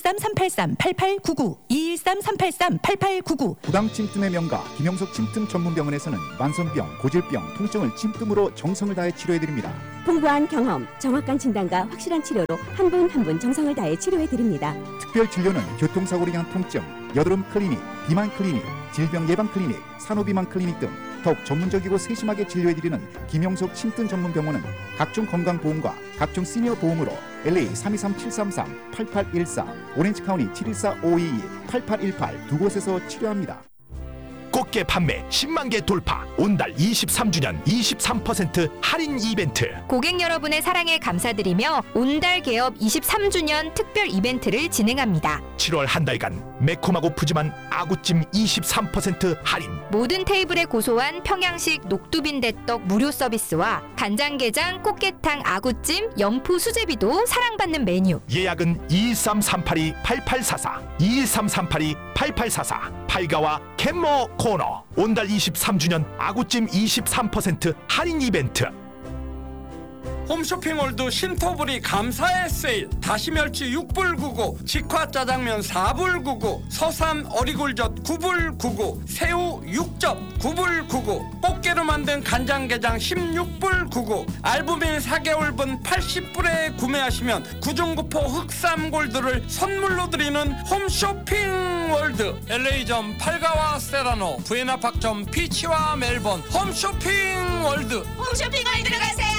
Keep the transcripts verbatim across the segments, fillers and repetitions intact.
이일삼 삼팔삼 팔팔구구 이일삼 삼팔삼 팔팔구구. 부당 침뜸의 명가 김영석 침뜸 전문병원에서는 만성병, 고질병, 통증을 침뜸으로 정성을 다해 치료해드립니다. 풍부한 경험, 정확한 진단과 확실한 치료로 한 분 한 분 정성을 다해 치료해드립니다. 특별 진료는 교통사고로 인한 통증, 여드름 클리닉, 비만 클리닉, 질병 예방 클리닉, 산후비만 클리닉 등 더욱 전문적이고 세심하게 진료해드리는 김영석 침뜸 전문병원은 각종 건강보험과 각종 시니어 보험으로 엘에이 삼이삼 칠삼삼 팔팔일사, 오렌지카운티 칠일사 오이이 팔팔일팔 두 곳에서 치료합니다. 꽃게 판매 십만 개 돌파. 온달 이십삼 주년 이십삼 퍼센트 할인 이벤트. 고객 여러분의 사랑에 감사드리며 온달 개업 이십삼 주년 특별 이벤트를 진행합니다. 칠월 한 달간 매콤하고 푸짐한 아구찜 이십삼 퍼센트 할인. 모든 테이블에 고소한 평양식 녹두빈대떡 무료 서비스와 간장게장, 꽃게탕, 아구찜, 연포 수제비도 사랑받는 메뉴. 예약은 이일삼삼팔이 팔팔사사 이일삼삼팔이 팔팔사사. 팔가와 캔모 코너. 온달 이십삼 주년 아구찜 이십삼 퍼센트 할인 이벤트. 홈쇼핑몰드 신토불이 감사의 세일. 다시멸치 육 불 구구, 직화 짜장면 사 불 구구, 서삼 어리굴젓 구 불 구구, 새우 육 접 구 불 구구, 꽃게로 만든 간장게장 십육 불 구구, 알부민 사 개월분 팔십 불에 구매하시면 구중구포 흑삼골드를 선물로 드리는 홈쇼핑월드. 엘에이점 팔가와 세라노, 부에나팍점 피치와 멜번. 홈쇼핑월드. 홈쇼핑월드로 가세요.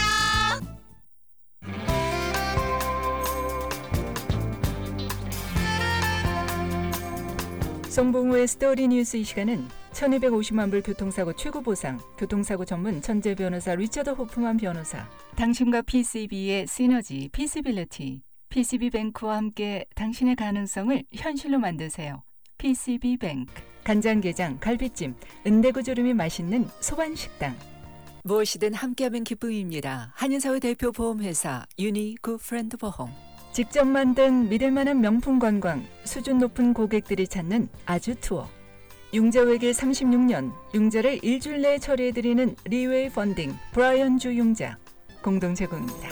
송봉우의 스토리 뉴스. 이 시간은 천이백오십만 불 교통사고 최고보상, 교통사고 전문 천재 변호사 리처드 호프만 변호사, 당신과 피씨비의 시너지 피시빌리티, 피씨비뱅크와 함께 당신의 가능성을 현실로 만드세요. 피씨비뱅크. 간장게장, 갈비찜, 은대구조림이 맛있는 소반식당. 무엇이든 함께하면 기쁨입니다. 한인사회 대표 보험회사 유니 굿프렌드 보험. 직접 만든 믿을만한 명품 관광, 수준 높은 고객들이 찾는 아주 투어. 융자외길 삼십육 년, 융자를 일주일 내에 처리해드리는 리웨이 펀딩, 브라이언 주 융자 공동 제공입니다.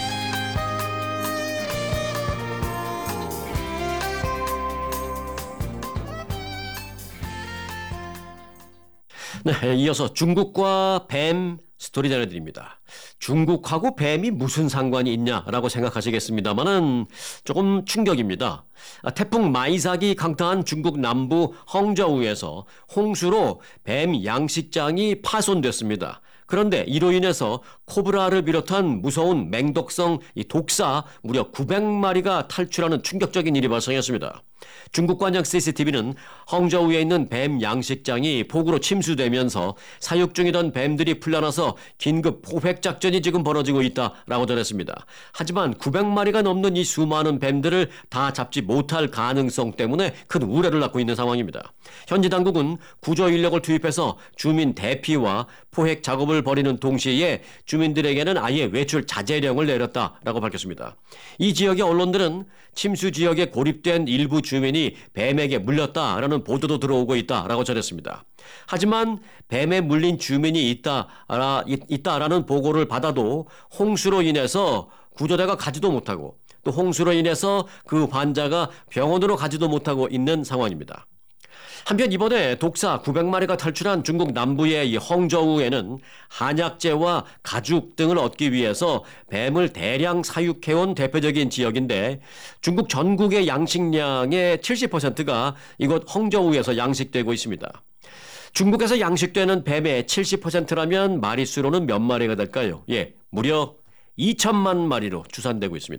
네, 이어서 중국과 뱀 스토리 전해드립니다. 중국하고 뱀이 무슨 상관이 있냐라고 생각하시겠습니다만은 조금 충격입니다. 태풍 마이삭이 강타한 중국 남부 헝저우에서 홍수로 뱀 양식장이 파손됐습니다. 그런데 이로 인해서 코브라를 비롯한 무서운 맹독성 이 독사 무려 구백 마리가 탈출하는 충격적인 일이 발생했습니다. 중국 관영 씨씨티비는 헝저우에 있는 뱀 양식장이 폭우로 침수되면서 사육 중이던 뱀들이 풀려나서 긴급 포획 작전이 지금 벌어지고 있다라고 전했습니다. 하지만 구백 마리가 넘는 이 수많은 뱀들을 다 잡지 못할 가능성 때문에 큰 우려를 낳고 있는 상황입니다. 현지 당국은 구조 인력을 투입해서 주민 대피와 포획 작업을 벌이는 동시에 주민들에게는 아예 외출 자제령을 내렸다라고 밝혔습니다. 이 지역의 언론들은 침수 지역에 고립된 일부 주민이 뱀에게 물렸다라는 보도도 들어오고 있다라고 전했습니다. 하지만 뱀에 물린 주민이 있다라, 있다라는 보고를 받아도 홍수로 인해서 구조대가 가지도 못하고 또 홍수로 인해서 그 환자가 병원으로 가지도 못하고 있는 상황입니다. 한편 이번에 독사 구백 마리가 탈출한 중국 남부의 이 헝저우에는 한약재와 가죽 등을 얻기 위해서 뱀을 대량 사육해온 대표적인 지역인데 중국 전국의 양식량의 칠십 퍼센트가 이곳 헝저우에서 양식되고 있습니다. 중국에서 양식되는 뱀의 칠십 퍼센트라면 마리수로는 몇 마리가 될까요? 예, 무려 이천만 마리로 추산되고 있습니다.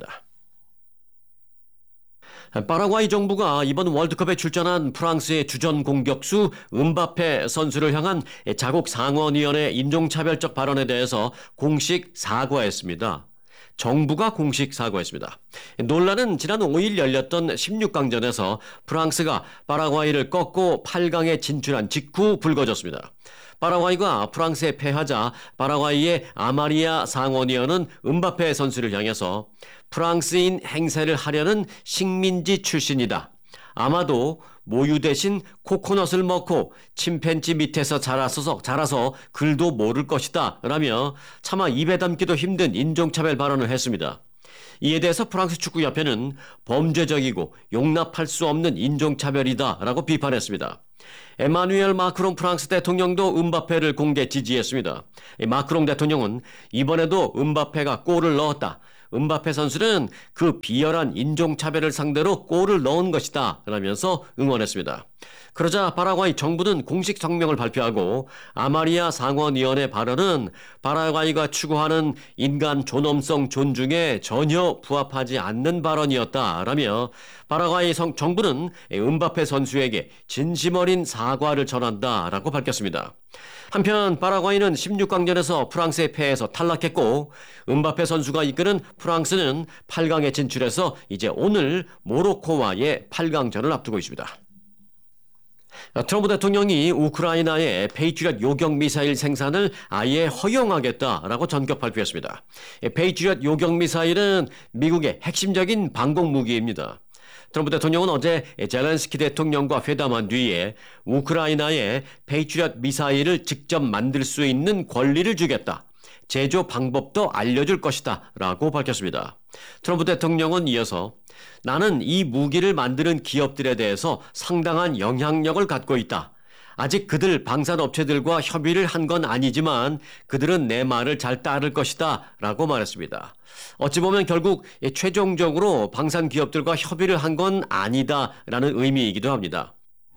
파라과이 정부가 이번 월드컵에 출전한 프랑스의 주전 공격수 음바페 선수를 향한 자국 상원위원회 인종차별적 발언에 대해서 공식 사과했습니다. 정부가 공식 사과했습니다. 논란은 지난 오 일 열렸던 십육 강전에서 프랑스가 파라과이를 꺾고 팔 강에 진출한 직후 불거졌습니다. 파라과이가 프랑스에 패하자 파라과이의 아마리아 상원의원은 음바페 선수를 향해서 프랑스인 행세를 하려는 식민지 출신이다. 아마도 모유 대신 코코넛을 먹고 침팬지 밑에서 자라서, 자라서 글도 모를 것이다 라며 차마 입에 담기도 힘든 인종차별 발언을 했습니다. 이에 대해서 프랑스 축구협회는 범죄적이고 용납할 수 없는 인종차별이다라고 비판했습니다. 에마누엘 마크롱 프랑스 대통령도 음바페를 공개 지지했습니다. 마크롱 대통령은 이번에도 음바페가 골을 넣었다. 음바페 선수는 그 비열한 인종차별을 상대로 골을 넣은 것이다 라면서 응원했습니다. 그러자 파라과이 정부는 공식 성명을 발표하고 아마리아 상원위원회 발언은 파라과이가 추구하는 인간 존엄성 존중에 전혀 부합하지 않는 발언이었다라며 파라과이 정부는 음바페 선수에게 진심 어린 사과를 전한다라고 밝혔습니다. 한편 파라과이는 십육 강전에서 프랑스에 패해서 탈락했고 음바페 선수가 이끄는 프랑스는 팔 강에 진출해서 이제 오늘 모로코와의 팔 강전을 앞두고 있습니다. 트럼프 대통령이 우크라이나의 페이트리엇 요격 미사일 생산을 아예 허용하겠다라고 전격 발표했습니다. 페이트리엇 요격 미사일은 미국의 핵심적인 방공 무기입니다. 트럼프 대통령은 어제 젤렌스키 대통령과 회담한 뒤에 우크라이나에 페이트리엇 미사일을 직접 만들 수 있는 권리를 주겠다. 제조 방법도 알려줄 것이다 라고 밝혔습니다. 트럼프 대통령은 이어서 나는 이 무기를 만드는 기업들에 대해서 상당한 영향력을 갖고 있다. 아직 그들 방산업체들과 협의를 한 건 아니지만 그들은 내 말을 잘 따를 것이다 라고 말했습니다. 어찌 보면 결국 최종적으로 방산 기업들과 협의를 한 건 아니다 라는 의미이기도 합니다.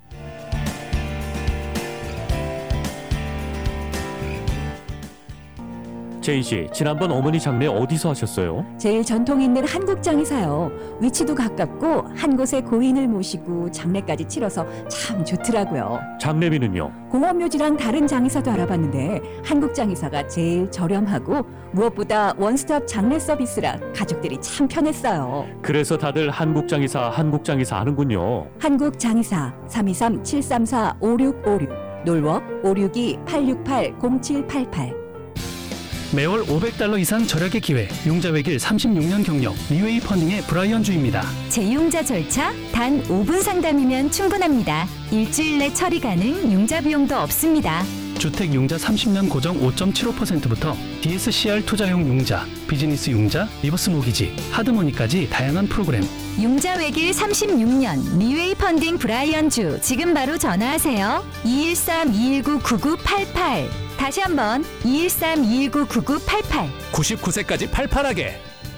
제인 씨, 지난번 어머니 장례 어디서 하셨어요? 제일 전통 있는 한국장에서요. 위치도 가깝고 한 곳에 고인을 모시고 장례까지 치러서 참 좋더라고요. 장례비는요? 공원묘지랑 다른 장의사도 알아봤는데 한국장의사가 제일 저렴하고 무엇보다 원스톱 장례 서비스라 가족들이 참 편했어요. 그래서 다들 한국장의사, 한국장의사 하는군요. 한국장의사 삼이삼 칠삼사 오육오육 놀워 오육이 팔육팔 공칠팔팔. 매월 오백 달러 이상 절약의 기회, 융자외길 삼십육 년 경력, 리웨이 펀딩의 브라이언 주입니다. 재융자 절차 단 오 분 상담이면 충분합니다. 일주일 내 처리 가능, 융자 비용도 없습니다. 주택 융자 삼십 년 고정 오 점 칠오 퍼센트부터 디에스씨알 투자용 융자, 비즈니스 융자, 리버스 모기지, 하드머니까지 다양한 프로그램. 융자 외길 삼십육 년 리웨이 펀딩 브라이언 주, 지금 바로 전화하세요. 이일삼 이일구 구구팔팔. 다시 한번 이일삼 이일구 구구팔팔. 구십구 세까지 팔팔하게.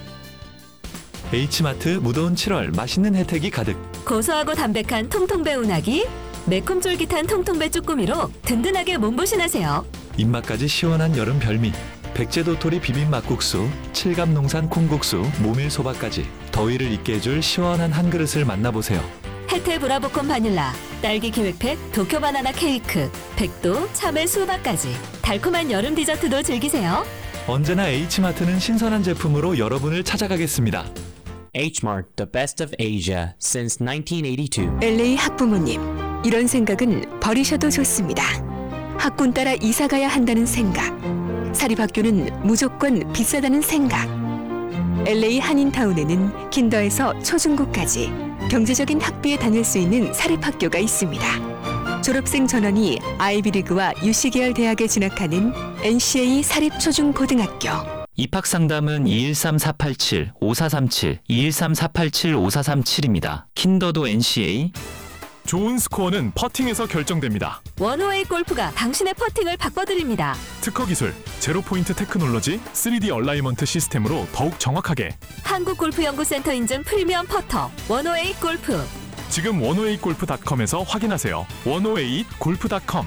H마트 무더운 칠월 맛있는 혜택이 가득. 고소하고 담백한 통통배 운하기, 매콤 쫄깃한 통통배 쭈꾸미로 든든하게 몸보신하세요. 입맛까지 시원한 여름 별미. 백제도토리 비빔 막국수, 칠갑농산 콩국수, 모밀소바까지 더위를 잊게 해줄 시원한 한 그릇을 만나보세요. 혜태 브라보콘 바닐라, 딸기 계획팩, 도쿄 바나나 케이크, 백도, 참외 수박까지 달콤한 여름 디저트도 즐기세요. 언제나 H마트는 신선한 제품으로 여러분을 찾아가겠습니다. Hmart, the best of Asia since nineteen eighty-two. 엘에이 학부모님, 이런 생각은 버리셔도 좋습니다. 학군 따라 이사 가야 한다는 생각, 사립학교는 무조건 비싸다는 생각. 엘에이 한인타운에는 킨더에서 초중고까지 경제적인 학비에 다닐 수 있는 사립학교가 있습니다. 졸업생 전원이 아이비리그와 유씨 계열 대학에 진학하는 엔씨에이 사립초중고등학교. 입학 상담은 이일삼 사팔칠 오사삼칠, 이일삼 사팔칠 오사삼칠입니다. 킨더도 엔씨에이. 좋은 스코어는 퍼팅에서 결정됩니다. 원호에이 골프가 당신의 퍼팅을 바꿔드립니다. 특허 기술, 제로 포인트 테크놀로지, 쓰리디 얼라이먼트 시스템으로 더욱 정확하게. 한국골프연구센터 인증 프리미엄 퍼터 원호에이 골프. 지금 원오에잇 골프 닷컴에서 확인하세요. 원오에잇 골프 닷컴.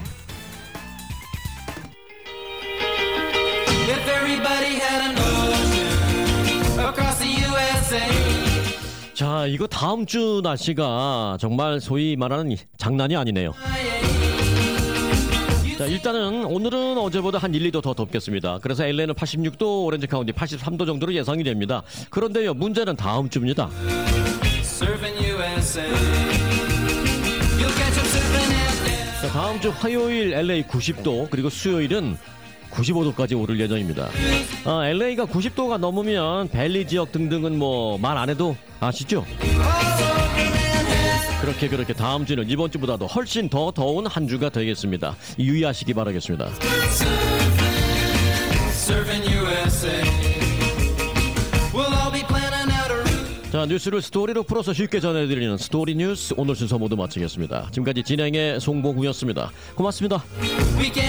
자, 이거 다음 주 날씨가 정말 소위 말하는 장난이 아니네요. 자, 일단은 오늘은 어제보다 한 일, 이 도 더 덥겠습니다. 그래서 엘에이는 팔십육 도, 오렌지 카운티 팔십삼 도 정도로 예상이 됩니다. 그런데요, 문제는 다음 주입니다. 자, 다음 주 화요일 엘에이 구십 도, 그리고 수요일은 구십오 도까지 오를 예정입니다. 아, 엘에이가 구십 도가 넘으면 밸리 지역 등등은 뭐 말 안 해도 아시죠? 그렇게 그렇게 다음 주는 이번 주보다도 훨씬 더 더운 한 주가 되겠습니다. 유의하시기 바라겠습니다. Serving 유에스에이. We'll all be planning 자, 뉴스를 스토리로 풀어서 쉽게 전해드리는 스토리 뉴스 오늘 순서 모두 마치겠습니다. 지금까지 진행의 송봉구였습니다. 고맙습니다.